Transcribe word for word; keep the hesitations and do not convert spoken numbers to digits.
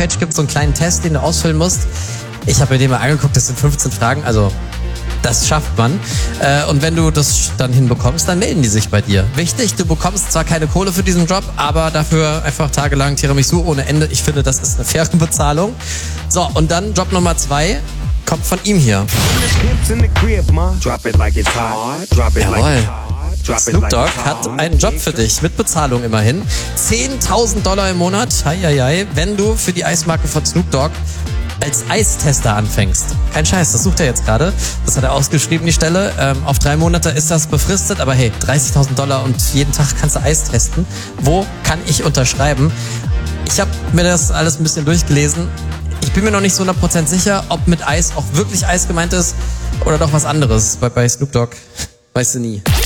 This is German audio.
Homepage gibt es so einen kleinen Test, den du ausfüllen musst. Ich habe mir den mal angeguckt, das sind fünfzehn Fragen, also das schafft man. Äh, und wenn du das dann hinbekommst, dann melden die sich bei dir. Wichtig, du bekommst zwar keine Kohle für diesen Job, aber dafür einfach tagelang Tiramisu ohne Ende. Ich finde, das ist eine faire Bezahlung. So, und dann Job Nummer zwei kommt von ihm hier. Jawohl. Snoop Dogg hat einen Job für dich, mit Bezahlung immerhin. zehntausend Dollar im Monat, hei, hei, hei, wenn du für die Eismarke von Snoop Dogg als Eistester anfängst. Kein Scheiß, das sucht er jetzt gerade. Das hat er ausgeschrieben, die Stelle. Ähm, auf drei Monate ist das befristet, aber hey, dreißigtausend Dollar und jeden Tag kannst du Eis testen. Wo kann ich unterschreiben? Ich habe mir das alles ein bisschen durchgelesen. Ich bin mir noch nicht so hundert Prozent sicher, ob mit Eis auch wirklich Eis gemeint ist oder doch was anderes. Bei, bei Snoop Dogg weißt du nie.